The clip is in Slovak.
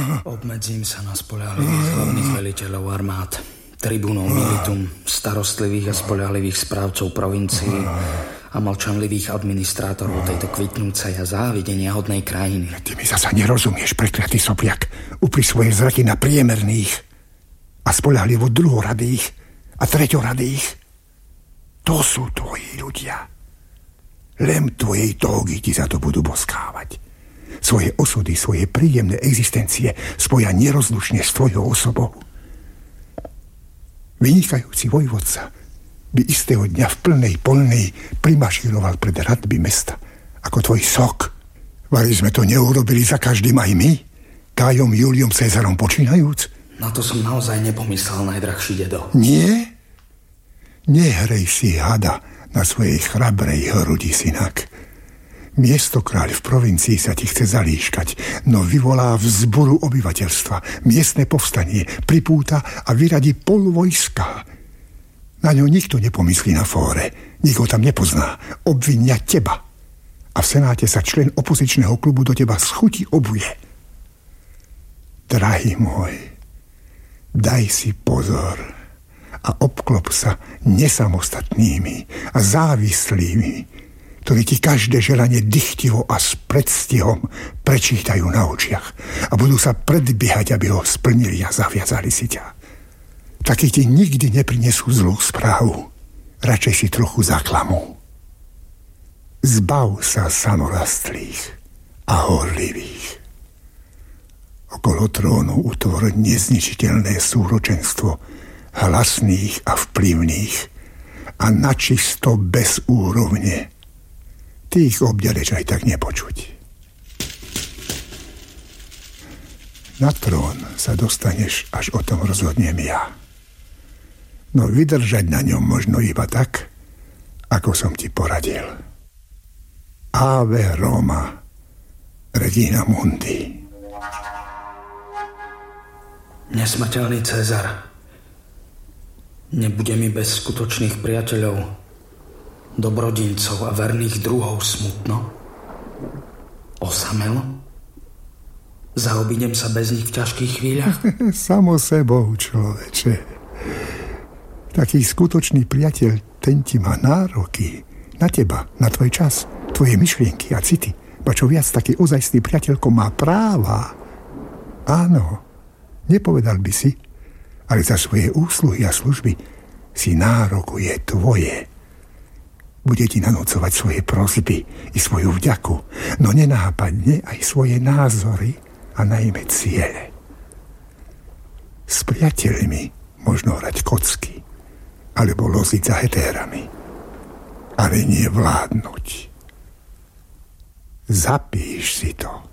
Obmedzím sa na spoľahlivých hlavných veliteľov armád, tribúnov militum, starostlivých a spoľahlivých správcov provincií a mlčanlivých administrátorov tejto kvitnúcej a závidenia hodnej krajiny. Ty mi zasa nerozumieš, prekliatý sopliak. Upri svoje zraky na priemerných a spoľahlivo druhoradých a treťoradých. To sú tvoji ľudia. Len tvojej tógy ti za to budú boskávať. Svoje osudy, svoje príjemné existencie spoja nerozlučne s tvojou osobou. Vynikajúci vojvodca by istého dňa v plnej polnej primašíroval pred radby mesta ako tvoj sok. Vari sme to neurobili za každým aj my, Kájom, Juliom, Cezarom počínajúc? Na to som naozaj nepomyslel, najdrahší dedo. Nie? Nehrej si hada na svojej chrabrej hrudi, synak. Miestokráľ v provincii sa ti chce zalíškať, no vyvolá vzburu obyvateľstva, miestne povstanie, pripúta a vyradí pol vojska. Na ňo nikto nepomyslí na fóre, nikto tam nepozná, obvinia teba. A v senáte sa člen opozičného klubu do teba schutí obuje. Drahý môj, daj si pozor a obklop sa nesamostatnými a závislými, ktorí ti každé želanie dychtivo a s predstihom prečítajú na očiach a budú sa predbiehať, aby ho splnili a zaviazali si ťa. Takí ti nikdy neprinesú zlú správu. Radšej si trochu zaklamú. Zbav sa samorastlých a horlivých. Okolo trónu utvor nezničiteľné súročenstvo hlasných a vplyvných a načisto bez úrovne. Ty ich obďaleš aj tak nepočuť. Na trón sa dostaneš, až o tom rozhodnem ja. No vydržať na ňom možno iba tak, ako som ti poradil. Ave Roma, Regina Mundi. Nesmrteľný Cezar, nebude mi bez skutočných priateľov, dobrodincov a verných druhov smutno? Osamelo? Zaobídem sa bez nich v ťažkých chvíľach? Samo sebou, človeče. Taký skutočný priateľ, ten ti má nároky na teba, na tvoj čas, tvoje myšlienky a city. Ba čo viac, taký ozajstný priateľko má práva. Áno, nepovedal by si, ale za svoje úsluhy a služby si nárokuje tvoje. Bude ti nanúcovať svoje prosby i svoju vďaku, no nenápadne aj svoje názory a najmä ciele. S priateľmi možno hrať kocky alebo loziť za hetérami, ale nie vládnuť. Zapíš si to.